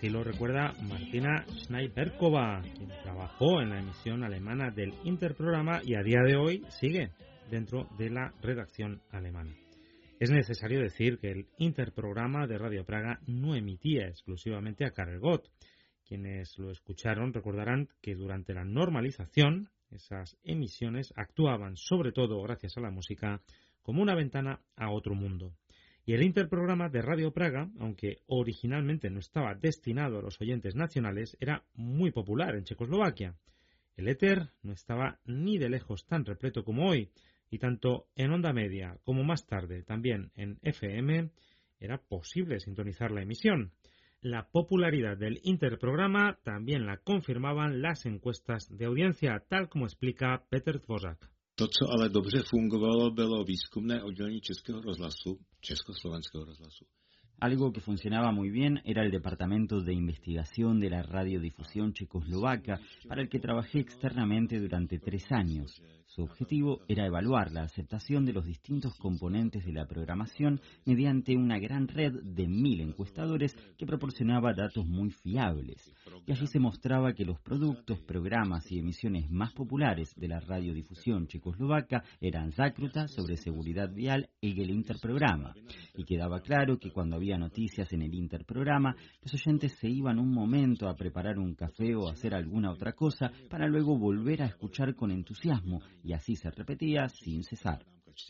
Así lo recuerda Martina Schneiderkova, quien trabajó en la emisión alemana del Interprograma y a día de hoy sigue dentro de la redacción alemana. Es necesario decir que el Interprograma de Radio Praga no emitía exclusivamente a Karel Gott. Quienes lo escucharon recordarán que durante la normalización esas emisiones actuaban, sobre todo gracias a la música, como una ventana a otro mundo. Y el Interprograma de Radio Praga, aunque originalmente no estaba destinado a los oyentes nacionales, era muy popular en Checoslovaquia. El éter no estaba ni de lejos tan repleto como hoy, y tanto en onda media como más tarde también en FM era posible sintonizar la emisión. La popularidad del Interprograma también la confirmaban las encuestas de audiencia, tal como explica Petr Dvořák. To, co ale dobře fungovalo, bylo výzkumné oddělení Českého rozhlasu, Československého rozhlasu. Algo que funcionaba muy bien era el Departamento de Investigación de la Radiodifusión Checoslovaca, para el que trabajé externamente durante 3 años. Su objetivo era evaluar la aceptación de los distintos componentes de la programación mediante una gran red de 1000 encuestadores que proporcionaba datos muy fiables. Y allí se mostraba que los productos, programas y emisiones más populares de la radiodifusión checoslovaca eran Zakruta sobre seguridad vial y el Interprograma. Y quedaba claro que cuando había noticias en el Interprograma, los oyentes se iban un momento a preparar un café o a hacer alguna otra cosa para luego volver a escuchar con entusiasmo, y así se repetía sin cesar.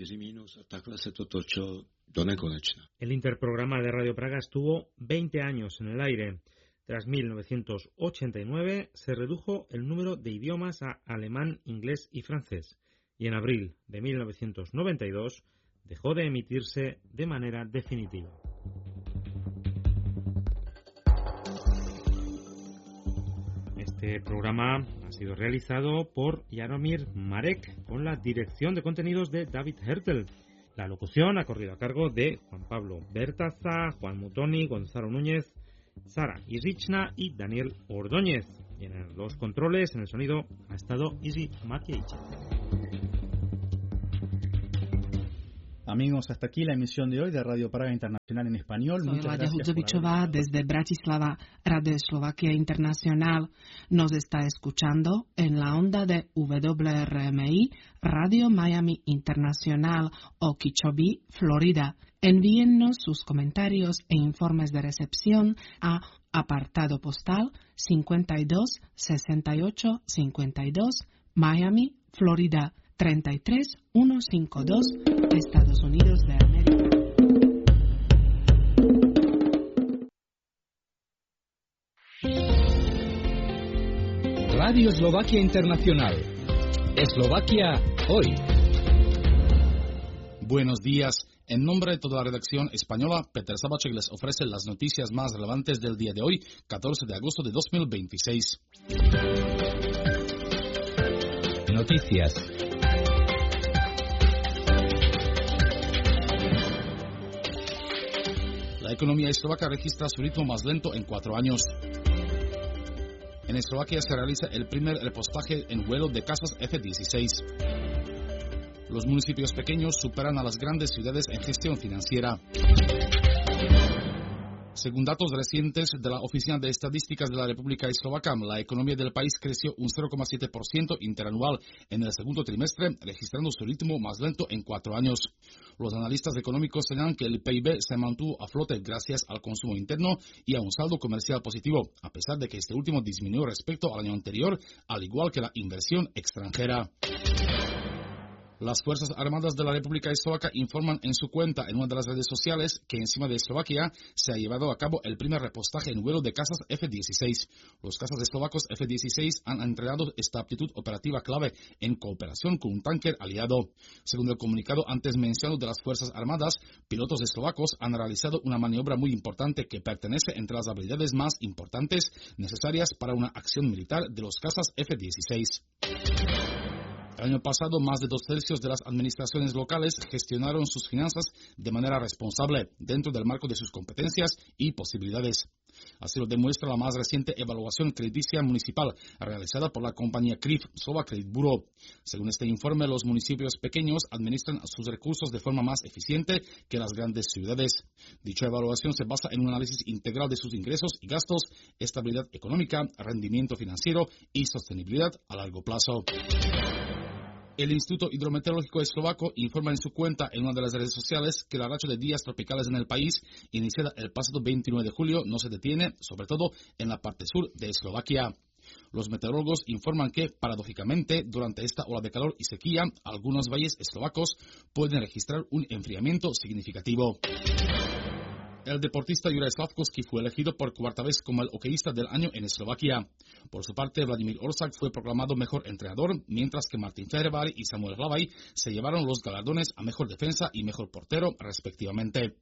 El Interprograma de Radio Praga estuvo 20 años en el aire. Tras 1989 se redujo el número de idiomas a alemán, inglés y francés, y en abril de 1992 dejó de emitirse de manera definitiva. Este programa ha sido realizado por Jaromír Marek con la dirección de contenidos de David Hertel. La locución ha corrido a cargo de Juan Pablo Bertaza, Juan Mutoni, Gonzalo Núñez, Sara Irichna y Daniel Ordóñez. Y en los controles, en el sonido, ha estado Isi Makiewicz. Amigos, hasta aquí la emisión de hoy de Radio Praga Internacional en español. Soy Láďa Hudzovičová desde Bratislava, Radio Eslovaquia Internacional. Nos está escuchando en la onda de WRMI, Radio Miami Internacional, Okeechobee, Florida. Envíennos sus comentarios e informes de recepción a apartado postal 52 68 52, Miami, Florida 33152, Estados Unidos de América. Radio Eslovaquia Internacional. Eslovaquia hoy. Buenos días. En nombre de toda la redacción española, Peter Sabacek les ofrece las noticias más relevantes del día de hoy, 14 de agosto de 2026. Noticias. La economía eslovaca registra su ritmo más lento en 4 años. En Eslovaquia se realiza el primer repostaje en vuelo de casas F-16. Los municipios pequeños superan a las grandes ciudades en gestión financiera. Según datos recientes de la Oficina de Estadísticas de la República Eslovaca, la economía del país creció un 0,7% interanual en el segundo trimestre, registrando su ritmo más lento en 4 años. Los analistas económicos señalan que el PIB se mantuvo a flote gracias al consumo interno y a un saldo comercial positivo, a pesar de que este último disminuyó respecto al año anterior, al igual que la inversión extranjera. Las Fuerzas Armadas de la República Eslovaca informan en su cuenta en una de las redes sociales que encima de Eslovaquia se ha llevado a cabo el primer repostaje en vuelo de cazas F-16. Los cazas eslovacos F-16 han entrenado esta aptitud operativa clave en cooperación con un tanker aliado. Según el comunicado antes mencionado de las Fuerzas Armadas, pilotos eslovacos han realizado una maniobra muy importante que pertenece entre las habilidades más importantes necesarias para una acción militar de los cazas F-16. El año pasado, más de 2/3 de las administraciones locales gestionaron sus finanzas de manera responsable dentro del marco de sus competencias y posibilidades. Así lo demuestra la más reciente evaluación crediticia municipal realizada por la compañía CRIF, Slovak Credit Bureau. Según este informe, los municipios pequeños administran sus recursos de forma más eficiente que las grandes ciudades. Dicha evaluación se basa en un análisis integral de sus ingresos y gastos, estabilidad económica, rendimiento financiero y sostenibilidad a largo plazo. El Instituto Hidrometeorológico Eslovaco informa en su cuenta en una de las redes sociales que la racha de días tropicales en el país, iniciada el pasado 29 de julio, no se detiene, sobre todo en la parte sur de Eslovaquia. Los meteorólogos informan que, paradójicamente, durante esta ola de calor y sequía, algunos valles eslovacos pueden registrar un enfriamiento significativo. El deportista Juraj Slavkovský fue elegido por cuarta vez como el hoqueísta del año en Eslovaquia. Por su parte, Vladimír Orsak fue proclamado mejor entrenador, mientras que Martin Feherváry y Samuel Hlavaj se llevaron los galardones a mejor defensa y mejor portero, respectivamente.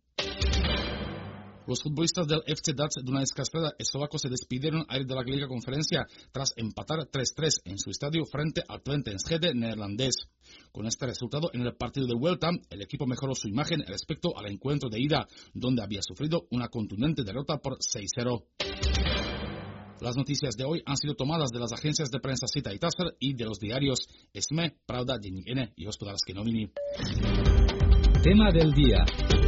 Los futbolistas del FC Dac Dunajská Streda eslovaco se despidieron ayer de la Liga Conferencia tras empatar 3-3 en su estadio frente al Twente Enschede neerlandés. Con este resultado en el partido de vuelta, el equipo mejoró su imagen respecto al encuentro de ida, donde había sufrido una contundente derrota por 6-0. Las noticias de hoy han sido tomadas de las agencias de prensa Sita y Tasar y de los diarios SME, Pravda, Deník N y Hospodářské noviny. Tema del día.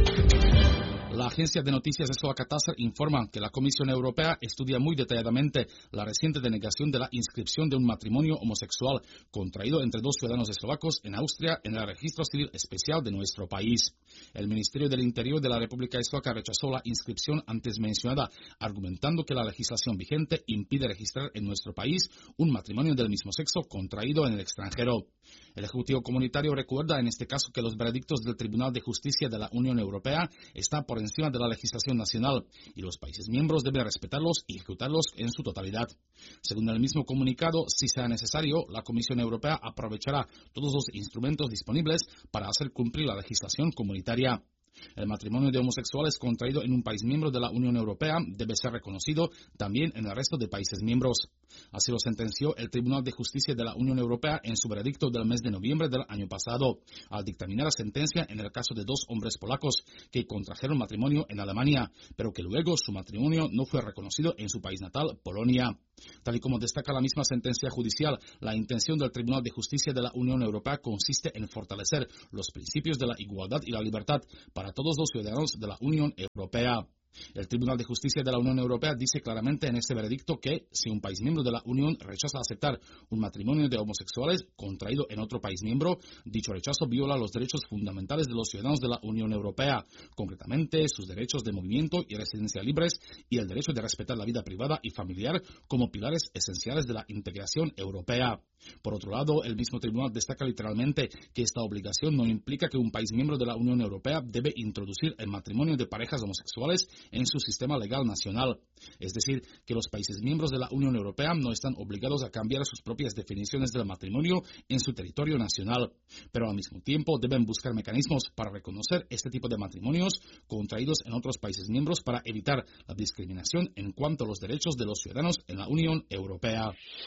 La agencia de noticias eslovaca TASR informa que la Comisión Europea estudia muy detalladamente la reciente denegación de la inscripción de un matrimonio homosexual contraído entre dos ciudadanos eslovacos en Austria en el registro civil especial de nuestro país. El Ministerio del Interior de la República Eslovaca rechazó la inscripción antes mencionada, argumentando que la legislación vigente impide registrar en nuestro país un matrimonio del mismo sexo contraído en el extranjero. El Ejecutivo Comunitario recuerda en este caso que los veredictos del Tribunal de Justicia de la Unión Europea están por encima de la legislación nacional y los países miembros deben respetarlos y ejecutarlos en su totalidad. Según el mismo comunicado, si sea necesario, la Comisión Europea aprovechará todos los instrumentos disponibles para hacer cumplir la legislación comunitaria. El matrimonio de homosexuales contraído en un país miembro de la Unión Europea debe ser reconocido también en el resto de países miembros. Así lo sentenció el Tribunal de Justicia de la Unión Europea en su veredicto del mes de noviembre del año pasado, al dictaminar la sentencia en el caso de dos hombres polacos que contrajeron matrimonio en Alemania, pero que luego su matrimonio no fue reconocido en su país natal, Polonia. Tal y como destaca la misma sentencia judicial, la intención del Tribunal de Justicia de la Unión Europea consiste en fortalecer los principios de la igualdad y la libertad para todos los ciudadanos de la Unión Europea. El Tribunal de Justicia de la Unión Europea dice claramente en este veredicto que si un país miembro de la Unión rechaza aceptar un matrimonio de homosexuales contraído en otro país miembro, dicho rechazo viola los derechos fundamentales de los ciudadanos de la Unión Europea, concretamente sus derechos de movimiento y residencia libres y el derecho de respetar la vida privada y familiar como pilares esenciales de la integración europea. Por otro lado, el mismo tribunal destaca literalmente que esta obligación no implica que un país miembro de la Unión Europea debe introducir el matrimonio de parejas homosexuales en su sistema legal nacional. Es decir, que los países miembros de la Unión Europea no están obligados a cambiar sus propias definiciones del matrimonio en su territorio nacional, pero al mismo tiempo deben buscar mecanismos para reconocer este tipo de matrimonios contraídos en otros países miembros para evitar la discriminación en cuanto a los derechos de los ciudadanos en la Unión Europea.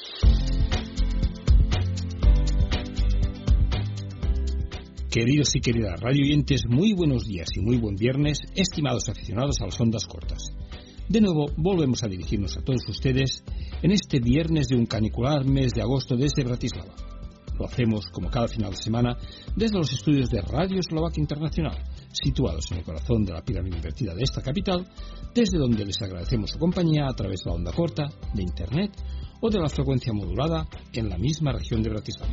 Queridos y queridas radioyentes, muy buenos días y muy buen viernes, estimados aficionados a las ondas cortas. De nuevo, volvemos a dirigirnos a todos ustedes en este viernes de un canicular mes de agosto desde Bratislava. Lo hacemos, como cada final de semana, desde los estudios de Radio Eslovaquia Internacional, situados en el corazón de la pirámide invertida de esta capital, desde donde les agradecemos su compañía a través de la onda corta, de Internet o de la frecuencia modulada en la misma región de Bratislava.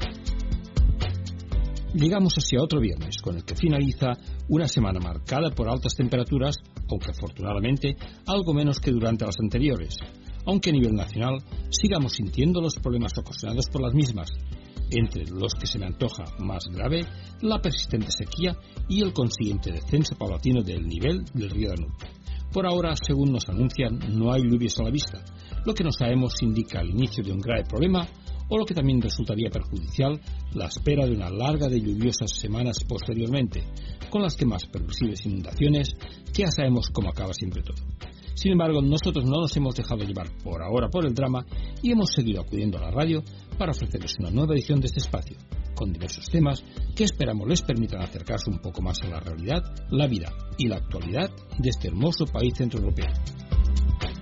Llegamos así a otro viernes, con el que finaliza una semana marcada por altas temperaturas, aunque afortunadamente algo menos que durante las anteriores, aunque a nivel nacional sigamos sintiendo los problemas ocasionados por las mismas, entre los que se me antoja más grave la persistente sequía y el consiguiente descenso paulatino del nivel del río Danubio. Por ahora, según nos anuncian, no hay lluvias a la vista, lo que no sabemos indica el inicio de un grave problema o lo que también resultaría perjudicial, la espera de una larga de lluviosas semanas posteriormente, con las que más previsibles inundaciones, que ya sabemos cómo acaba siempre todo. Sin embargo, nosotros no nos hemos dejado llevar por ahora por el drama y hemos seguido acudiendo a la radio para ofrecerles una nueva edición de este espacio, con diversos temas que esperamos les permitan acercarse un poco más a la realidad, la vida y la actualidad de este hermoso país centroeuropeo.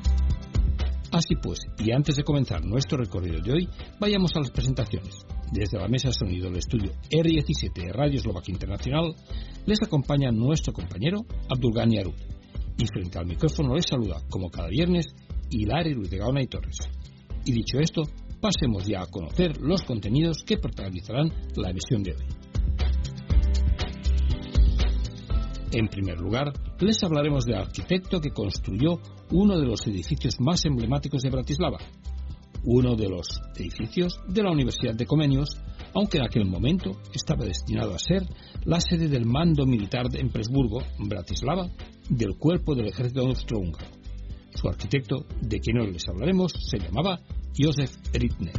Así pues, y antes de comenzar nuestro recorrido de hoy, vayamos a las presentaciones. Desde la mesa de sonido del estudio R17 de Radio Eslovaquia Internacional, les acompaña nuestro compañero Abdulgani Arut. Y frente al micrófono les saluda, como cada viernes, Hilari Ruiz de Gaona y Torres. Y dicho esto, pasemos ya a conocer los contenidos que protagonizarán la emisión de hoy. En primer lugar, les hablaremos del arquitecto que construyó uno de los edificios más emblemáticos de Bratislava, uno de los edificios de la Universidad de Comenius, aunque en aquel momento estaba destinado a ser la sede del mando militar en Presburgo, Bratislava, del cuerpo del ejército austrohúngaro. Su arquitecto, de quien hoy les hablaremos, se llamaba Józef Rittner.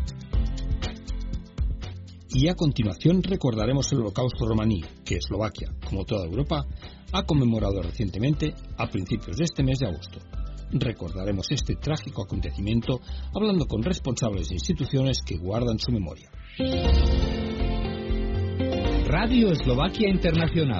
Y a continuación recordaremos el Holocausto romaní, que Eslovaquia, como toda Europa, ha conmemorado recientemente a principios de este mes de agosto. Recordaremos este trágico acontecimiento hablando con responsables de instituciones que guardan su memoria. Radio Eslovaquia Internacional.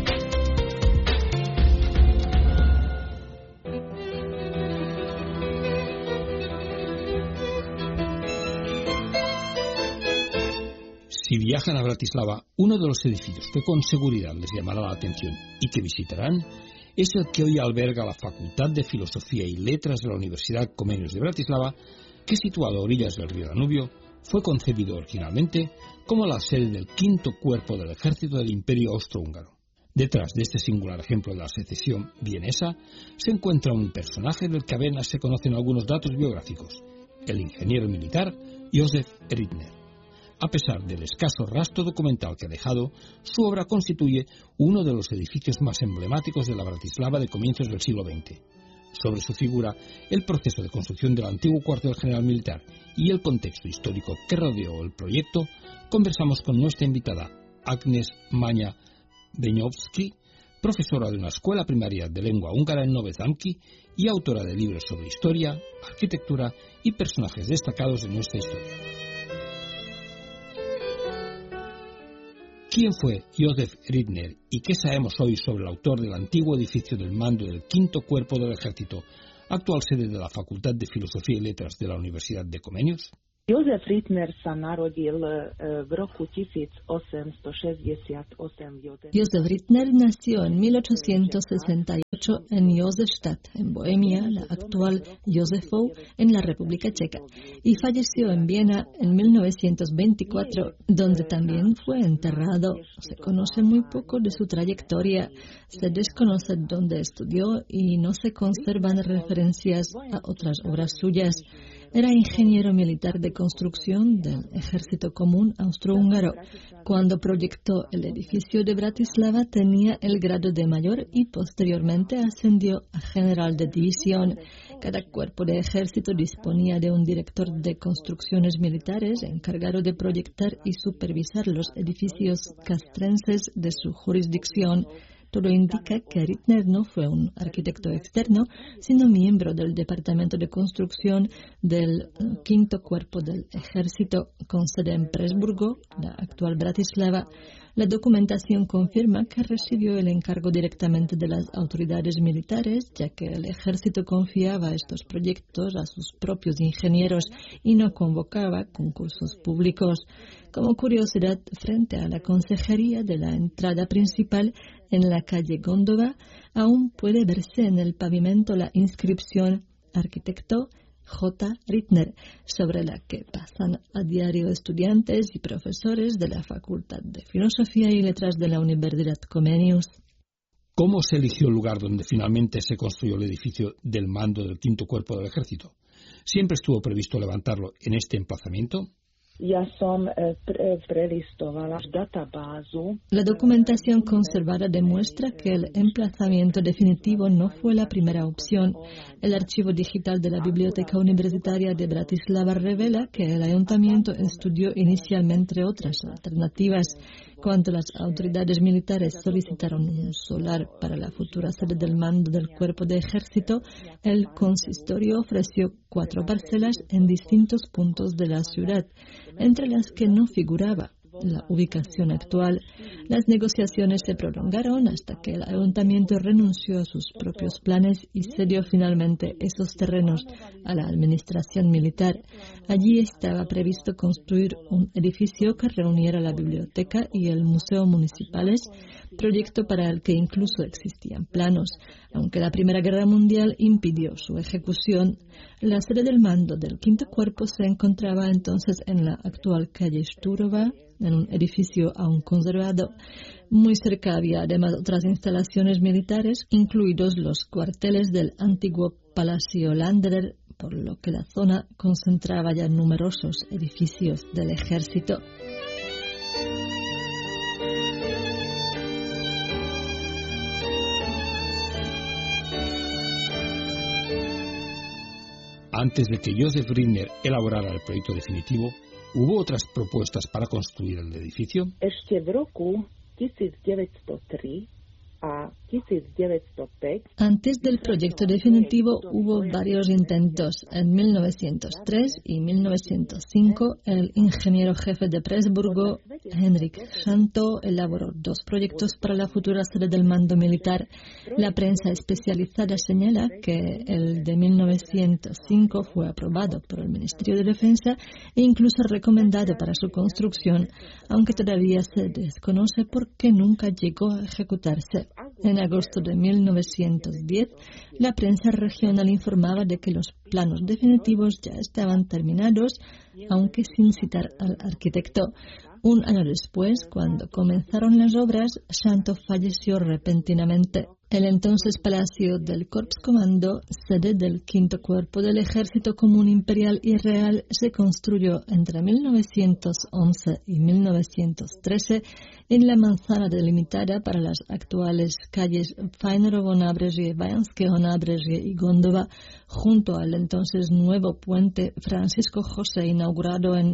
Si viajan a Bratislava, uno de los edificios que con seguridad les llamará la atención y que visitarán es el que hoy alberga la Facultad de Filosofía y Letras de la Universidad Comenius de Bratislava, que situado a orillas del río Danubio, fue concebido originalmente como la sede del quinto cuerpo del ejército del Imperio Austrohúngaro. Detrás de este singular ejemplo de la secesión vienesa se encuentra un personaje del que apenas se conocen algunos datos biográficos, el ingeniero militar Józef Rittner. A pesar del escaso rastro documental que ha dejado, su obra constituye uno de los edificios más emblemáticos de la Bratislava de comienzos del siglo XX. Sobre su figura, el proceso de construcción del antiguo cuartel general militar y el contexto histórico que rodeó el proyecto, conversamos con nuestra invitada Agnes Maña Beňovsky, profesora de una escuela primaria de lengua húngara en Nové Zámky y autora de libros sobre historia, arquitectura y personajes destacados de nuestra historia. ¿Quién fue Józef Rittner y qué sabemos hoy sobre el autor del antiguo edificio del mando del quinto cuerpo del ejército, actual sede de la Facultad de Filosofía y Letras de la Universidad de Comenius? Józef Rittner sa narodil v roku 1868. Józef Rittner nació en 1868 en Josefstadt, en Bohemia, la actual Josefov, en la República Checa, y falleció en Viena en 1924, donde también fue enterrado. Se conoce muy poco de su trayectoria, se desconoce dónde estudió y no se conservan referencias a otras obras suyas. Era ingeniero militar de construcción del Ejército Común Austrohúngaro. Cuando proyectó el edificio de Bratislava tenía el grado de mayor y posteriormente ascendió a general de división. Cada cuerpo de ejército disponía de un director de construcciones militares encargado de proyectar y supervisar los edificios castrenses de su jurisdicción. Todo indica que Rittner no fue un arquitecto externo, sino miembro del Departamento de Construcción del quinto cuerpo del ejército, con sede en Presburgo, la actual Bratislava. La documentación confirma que recibió el encargo directamente de las autoridades militares, ya que el ejército confiaba estos proyectos a sus propios ingenieros y no convocaba concursos públicos. Como curiosidad, frente a la consejería de la entrada principal, en la calle Góndova, aún puede verse en el pavimento la inscripción Arquitecto J. Rittner, sobre la que pasan a diario estudiantes y profesores de la Facultad de Filosofía y Letras de la Universidad Comenius. ¿Cómo se eligió el lugar donde finalmente se construyó el edificio del mando del quinto cuerpo del ejército? ¿Siempre estuvo previsto levantarlo en este emplazamiento? Ja som prelistovala databazu. La documentación conservada demuestra que el emplazamiento definitivo no fue la primera opción. El archivo digital de la Biblioteca Universitaria de Bratislava revela que el ayuntamiento estudió inicialmente otras alternativas. Cuando las autoridades militares solicitaron un solar para la futura sede del mando del cuerpo de ejército, el consistorio ofreció 4 parcelas en distintos puntos de la ciudad, entre las que no figuraba la ubicación actual, las negociaciones se prolongaron hasta que el ayuntamiento renunció a sus propios planes y cedió finalmente esos terrenos a la administración militar. Allí estaba previsto construir un edificio que reuniera la biblioteca y el museo municipales, proyecto para el que incluso existían planos. Aunque la Primera Guerra Mundial impidió su ejecución, la sede del mando del Quinto Cuerpo se encontraba entonces en la actual calle Šturova, en un edificio aún conservado. Muy cerca había además otras instalaciones militares, incluidos los cuarteles del antiguo Palacio Landerer, por lo que la zona concentraba ya numerosos edificios del ejército. Antes de que Josef Rittner elaborara el proyecto definitivo, ¿hubo otras propuestas para construir el edificio? Ešte v roku 1903 a 1905. Antes del proyecto definitivo hubo varios intentos. En 1903 y 1905, el ingeniero jefe de Presburgo, Henrik Schanto, elaboró dos proyectos para la futura sede del mando militar. La prensa especializada señala que el de 1905 fue aprobado por el Ministerio de Defensa e incluso recomendado para su construcción, aunque todavía se desconoce por qué nunca llegó a ejecutarse. En agosto de 1910, la prensa regional informaba de que los planos definitivos ya estaban terminados, aunque sin citar al arquitecto. Un año después, cuando comenzaron las obras, Schanto falleció repentinamente. El entonces Palacio del Korpskommando, sede del Quinto Cuerpo del Ejército Común Imperial y Real, se construyó entre 1911 y 1913 en la manzana delimitada para las actuales calles Fajnerovo Nabrežje, Vajanského Nabrežje y Gondova, junto al entonces nuevo puente Francisco José, inaugurado en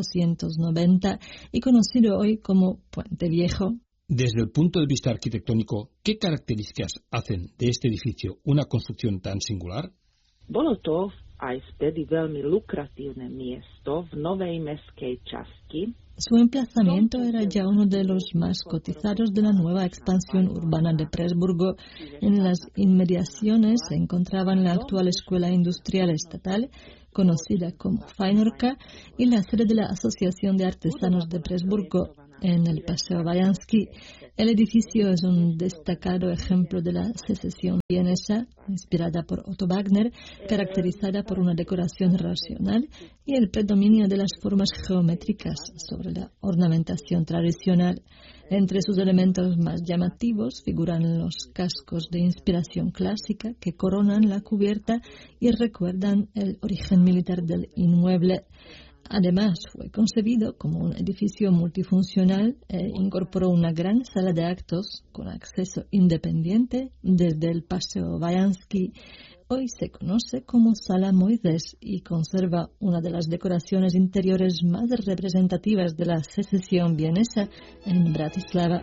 1890 y conocido hoy como Puente Viejo. Desde el punto de vista arquitectónico, ¿qué características hacen de este edificio una construcción tan singular? Bolo to aj vtedy veľmi lukratívne miesto v novej mestskej časti. Su emplazamiento era ya uno de los más cotizados de la nueva expansión urbana de Presburgo. En las inmediaciones se encontraban la actual Escuela Industrial Estatal, conocida como Fajnorka, y la sede de la Asociación de Artesanos de Presburgo, en el Paseo Vajanský. El edificio es un destacado ejemplo de la secesión vienesa, inspirada por Otto Wagner, caracterizada por una decoración racional y el predominio de las formas geométricas sobre la ornamentación tradicional. Entre sus elementos más llamativos figuran los cascos de inspiración clásica que coronan la cubierta y recuerdan el origen militar del inmueble. Además, fue concebido como un edificio multifuncional e incorporó una gran sala de actos con acceso independiente desde el Paseo Vajanský. Hoy se conoce como Sala Moisés y conserva una de las decoraciones interiores más representativas de la secesión vienesa en Bratislava.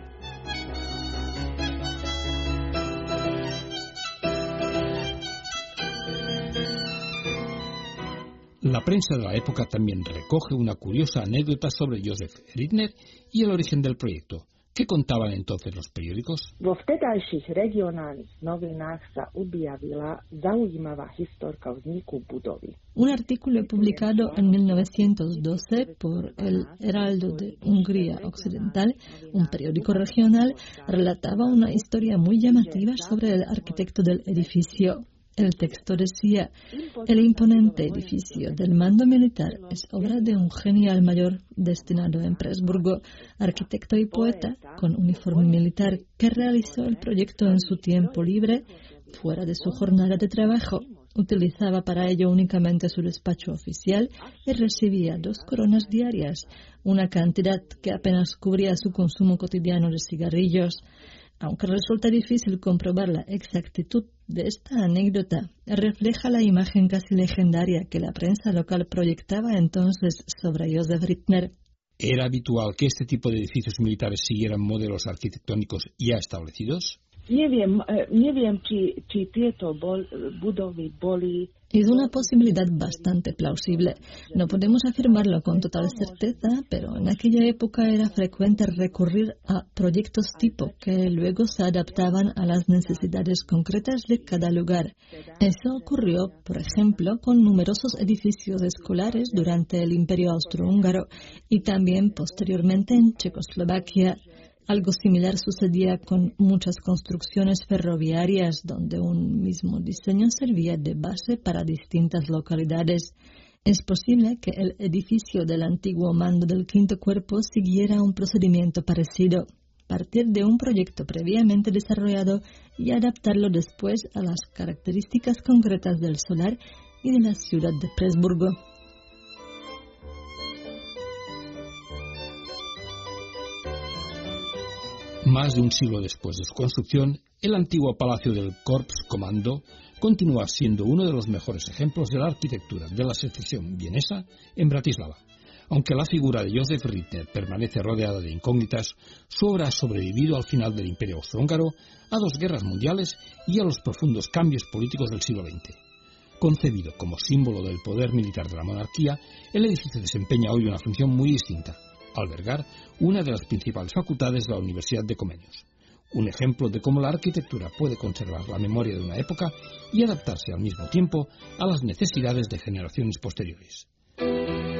La prensa de la época también recoge una curiosa anécdota sobre Josef Rittner y el origen del proyecto. ¿Qué contaban entonces los periódicos? Vo vtedajších regionálnych novinách sa objavila zaujímavá historka vzniku budovy. Un artículo publicado en 1912 por el Heraldo de Hungría Occidental, un periódico regional, relataba una historia muy llamativa sobre el arquitecto del edificio. El texto decía: el imponente edificio del mando militar es obra de un genial mayor destinado en Presburgo, arquitecto y poeta con uniforme militar, que realizó el proyecto en su tiempo libre, fuera de su jornada de trabajo. Utilizaba para ello únicamente su despacho oficial y recibía 2 coronas diarias, una cantidad que apenas cubría su consumo cotidiano de cigarrillos. Aunque resulta difícil comprobar la exactitud de esta anécdota, refleja la imagen casi legendaria que la prensa local proyectaba entonces sobre Josef Rittner. ¿Era habitual que este tipo de edificios militares siguieran modelos arquitectónicos ya establecidos? Nie wiem, czy tieto budovy boli. Es una posibilidad bastante plausible. No podemos afirmarlo con total certeza, pero en aquella época era frecuente recurrir a proyectos tipo que luego se adaptaban a las necesidades concretas de cada lugar. Eso ocurrió, por ejemplo, con numerosos edificios escolares durante el Imperio Austrohúngaro y también posteriormente en Checoslovaquia. Algo similar sucedía con muchas construcciones ferroviarias donde un mismo diseño servía de base para distintas localidades. Es posible que el edificio del antiguo mando del Quinto Cuerpo siguiera un procedimiento parecido, partir de un proyecto previamente desarrollado y adaptarlo después a las características concretas del solar y de la ciudad de Presburgo. Más de un siglo después de su construcción, el antiguo palacio del Korpskommando continúa siendo uno de los mejores ejemplos de la arquitectura de la secesión vienesa en Bratislava. Aunque la figura de Josef Rittner permanece rodeada de incógnitas, su obra ha sobrevivido al final del Imperio Austrohúngaro, a 2 guerras mundiales y a los profundos cambios políticos del siglo XX. Concebido como símbolo del poder militar de la monarquía, el edificio desempeña hoy una función muy distinta: albergar una de las principales facultades de la Universidad de Comenius. Un ejemplo de cómo la arquitectura puede conservar la memoria de una época y adaptarse al mismo tiempo a las necesidades de generaciones posteriores.